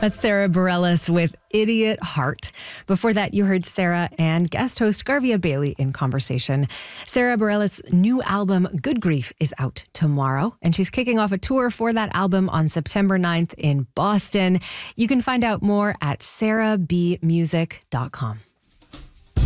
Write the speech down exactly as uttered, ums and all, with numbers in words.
That's Sarah Bareilles with Idiot Heart. Before that, you heard Sarah and guest host Garvia Bailey in conversation. Sarah Bareilles' new album, Good Grief, is out tomorrow, and she's kicking off a tour for that album on September ninth in Boston. You can find out more at sarah b music dot com.